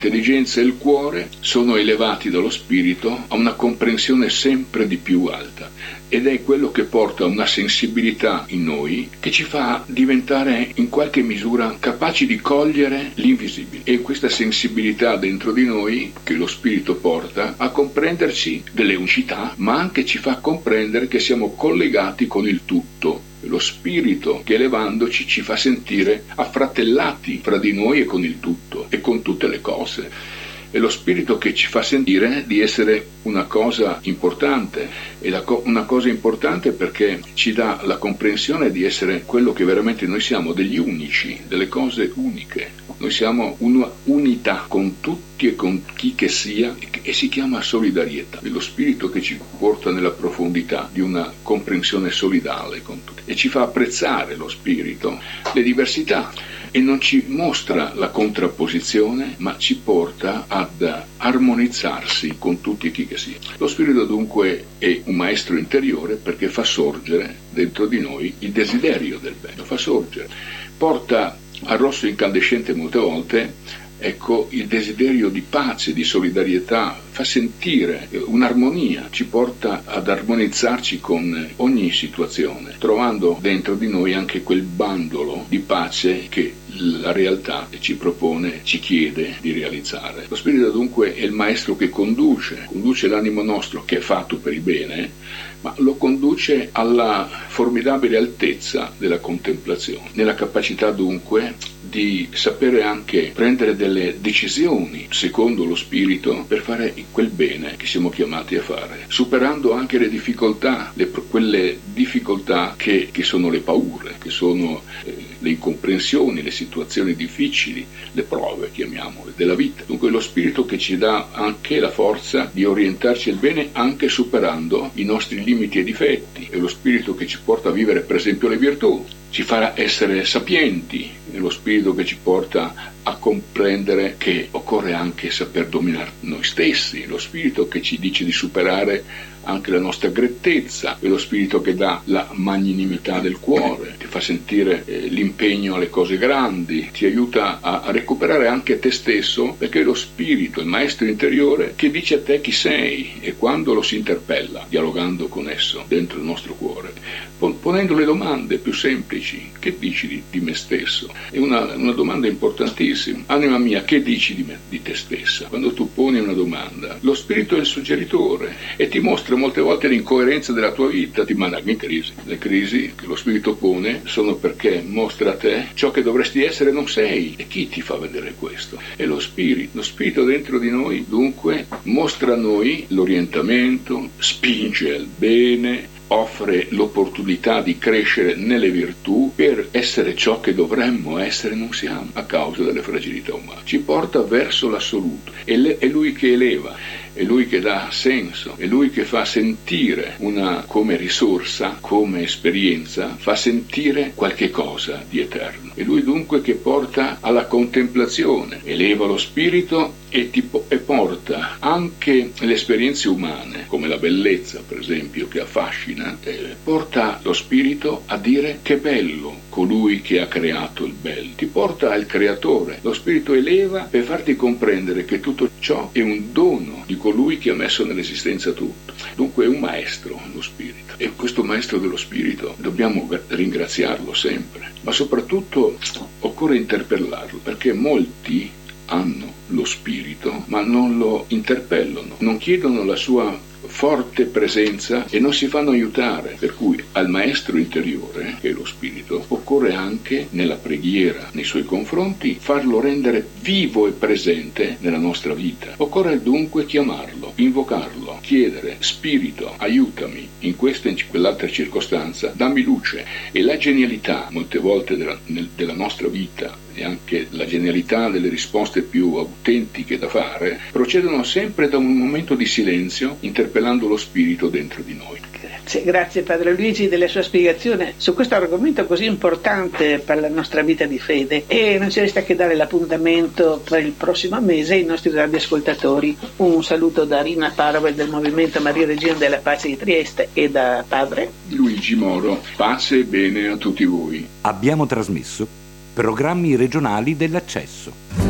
L'intelligenza e il cuore sono elevati dallo spirito a una comprensione sempre di più alta, ed è quello che porta a una sensibilità in noi che ci fa diventare in qualche misura capaci di cogliere l'invisibile. E questa sensibilità dentro di noi che lo spirito porta a comprenderci delle unicità, ma anche ci fa comprendere che siamo collegati con il tutto. Lo spirito che elevandoci ci fa sentire affratellati fra di noi e con il tutto e con tutte le cose. È lo spirito che ci fa sentire di essere una cosa importante, e una cosa importante perché ci dà la comprensione di essere quello che veramente noi siamo, degli unici, delle cose uniche. Noi siamo una unità con tutti e con chi che sia, e si chiama solidarietà. È lo spirito che ci porta nella profondità di una comprensione solidale con tutti e ci fa apprezzare lo spirito, le diversità, e non ci mostra la contrapposizione, ma ci porta ad armonizzarsi con tutti e chi che sia. Lo spirito dunque è un maestro interiore perché fa sorgere dentro di noi il desiderio del bene, lo fa sorgere, porta al rosso incandescente molte volte, ecco, il desiderio di pace, di solidarietà, fa sentire un'armonia, ci porta ad armonizzarci con ogni situazione, trovando dentro di noi anche quel bandolo di pace che la realtà ci propone, ci chiede di realizzare. Lo spirito dunque è il maestro che conduce l'animo nostro, che è fatto per il bene, ma lo conduce alla formidabile altezza della contemplazione, nella capacità dunque di sapere anche prendere delle decisioni secondo lo spirito per fare quel bene che siamo chiamati a fare, superando anche le difficoltà, quelle difficoltà che sono le paure, che sono le incomprensioni, le situazioni difficili, le prove, chiamiamole, della vita. Dunque lo spirito che ci dà anche la forza di orientarci al bene anche superando i nostri limiti e difetti. È lo spirito che ci porta a vivere per esempio le virtù, ci farà essere sapienti, è lo spirito che ci porta a comprendere che occorre anche saper dominare noi stessi, lo spirito che ci dice di superare anche la nostra grettezza, è lo spirito che dà la magnanimità del cuore, ti fa sentire l'impegno alle cose grandi, ti aiuta a recuperare anche te stesso, perché è lo spirito, il maestro interiore, che dice a te chi sei, e quando lo si interpella, dialogando con esso dentro il nostro cuore, ponendo le domande più semplici: che dici di me stesso? È una domanda importantissima. Anima mia, che dici di me, di te stessa? Quando tu poni una domanda, lo spirito è il suggeritore e ti mostra molte volte l'incoerenza della tua vita, ti manda in crisi. Le crisi che lo spirito pone sono perché mostra a te ciò che dovresti essere non sei. E chi ti fa vedere questo? È lo spirito dentro di noi, dunque mostra a noi l'orientamento, spinge al bene, offre l'opportunità di crescere nelle virtù per essere ciò che dovremmo essere non siamo a causa delle fragilità umane. Ci porta verso l'assoluto, è lui che eleva, è lui che dà senso, è lui che fa sentire come risorsa, come esperienza, fa sentire qualche cosa di eterno. È lui dunque che porta alla contemplazione, eleva lo spirito e porta anche le esperienze umane, come la bellezza per esempio, che affascina, porta lo spirito a dire che bello colui che ha creato il bello, ti porta al creatore. Lo spirito eleva per farti comprendere che tutto ciò è un dono di colui che ha messo nell'esistenza tutto. Dunque è un maestro lo spirito, e questo maestro dello spirito dobbiamo ringraziarlo sempre, ma soprattutto occorre interpellarlo, perché molti hanno lo spirito ma non lo interpellano, non chiedono la sua forte presenza e non si fanno aiutare, per cui al maestro interiore, che è lo spirito, occorre anche nella preghiera nei suoi confronti farlo rendere vivo e presente nella nostra vita. Occorre dunque chiamarlo, invocarlo, chiedere: spirito, aiutami in questa e in quell'altra circostanza, dammi luce. E la genialità molte volte della nostra vita, e anche la genialità delle risposte più autentiche da fare, procedono sempre da un momento di silenzio, interpellando lo spirito dentro di noi. Grazie Padre Luigi della sua spiegazione su questo argomento così importante per la nostra vita di fede, e non ci resta che dare l'appuntamento per il prossimo mese ai nostri radioascoltatori. Un saluto da Rina Parova del Movimento Maria Regina della Pace di Trieste e da Padre Luigi Moro. Pace e bene a tutti voi. Abbiamo trasmesso programmi regionali dell'accesso.